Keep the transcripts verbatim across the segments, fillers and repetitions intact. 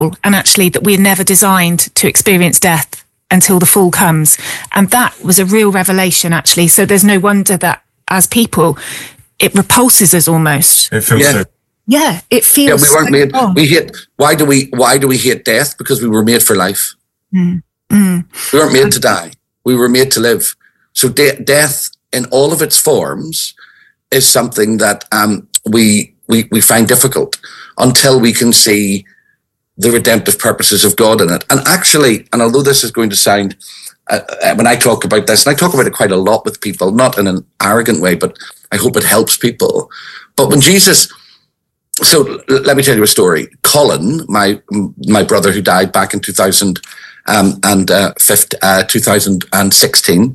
and actually that we're never designed to experience death until the fall comes. And that was a real revelation, actually. So there's no wonder that as people, it repulses us almost. It feels Yeah. so. Yeah, it feels Yeah, we weren't so made. wrong. We hate. Why do we? Why do we hate death? Because we were made for life. Mm. Mm. We weren't made to die. We were made to live. So de- death, in all of its forms, is something that um, we we we find difficult until we can see the redemptive purposes of God in it. And actually, and although this is going to sound, uh, uh, when I talk about this, and I talk about it quite a lot with people, not in an arrogant way, but I hope it helps people. But when Jesus, so l- let me tell you a story. Colin, my my brother who died back in two thousand um, and uh, fifteen, uh, two thousand sixteen,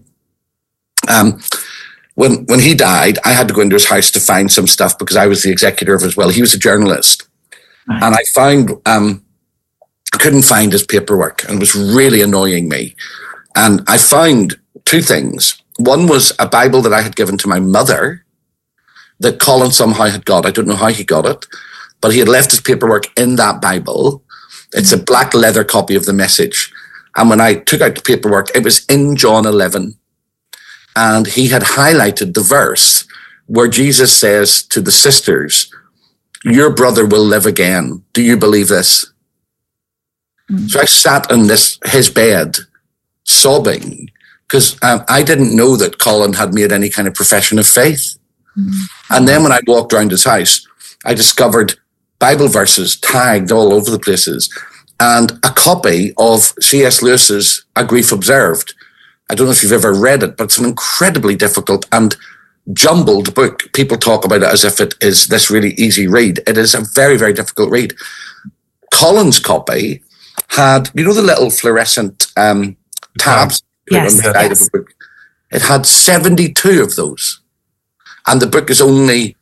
um, when when he died, I had to go into his house to find some stuff because I was the executor of his will. He was a journalist, right. And I found. Um, I couldn't find his paperwork and it was really annoying me. And I found two things. One was a Bible that I had given to my mother that Colin somehow had got. I don't know how he got it, but he had left his paperwork in that Bible. It's a black leather copy of the Message. And when I took out the paperwork, it was in John eleven. And he had highlighted the verse where Jesus says to the sisters, "Your brother will live again. Do you believe this?" So I sat in this his bed, sobbing, because um, I didn't know that Colin had made any kind of profession of faith. Mm-hmm. And then when I walked around his house, I discovered Bible verses tagged all over the places, and a copy of C S Lewis's A Grief Observed. I don't know if you've ever read it, but it's an incredibly difficult and jumbled book. People talk about it as if it is this really easy read. It is a very, very difficult read. Colin's copy had, you know, the little fluorescent um, tabs yes, on the side yes. of the book. It had seventy-two of those. And the book is only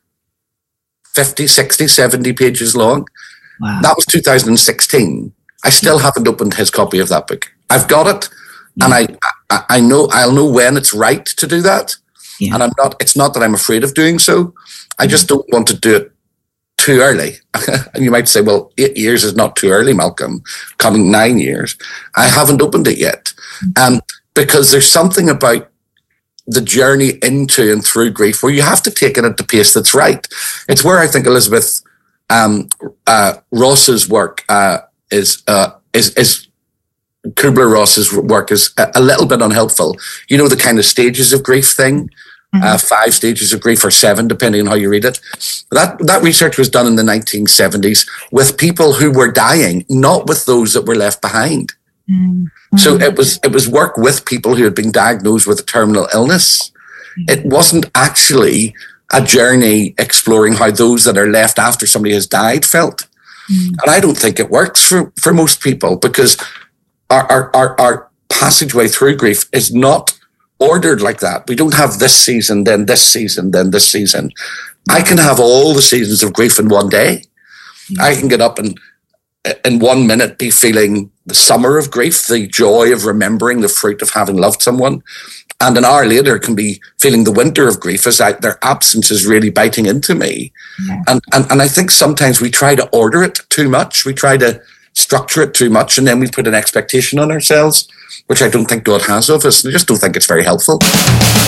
fifty, sixty, seventy pages long. Wow. That was two thousand sixteen. I still yeah. haven't opened his copy of that book. I've got it, yeah. and I, I I know I'll know when it's right to do that. Yeah. And I'm not. It's not that I'm afraid of doing so. I just don't want to do it too early. And you might say, well, eight years is not too early, Malcolm. Coming nine years. I haven't opened it yet. Um, because there's something about the journey into and through grief where you have to take it at the pace that's right. It's where I think Elizabeth um, uh, Ross's work uh, is, uh, is, is Kubler-Ross's work is a, a little bit unhelpful. You know, the kind of stages of grief thing. Mm-hmm. Uh, five stages of grief or seven, depending on how you read it. That that research was done in the nineteen seventies with people who were dying, not with those that were left behind. Mm-hmm. So it was it was work with people who had been diagnosed with a terminal illness. Mm-hmm. It wasn't actually a journey exploring how those that are left after somebody has died felt. Mm-hmm. And I don't think it works for, for most people because our, our, our, our passageway through grief is not ordered like that. We don't have this season, then this season, then this season. I can have all the seasons of grief in one day. Yeah. I can get up and in one minute be feeling the summer of grief, the joy of remembering the fruit of having loved someone. And an hour later can be feeling the winter of grief as I, their absence is really biting into me. Yeah. And, and, and I think sometimes we try to order it too much. We try to structure it too much, and then we put an expectation on ourselves, which I don't think God has of us. I just don't think it's very helpful.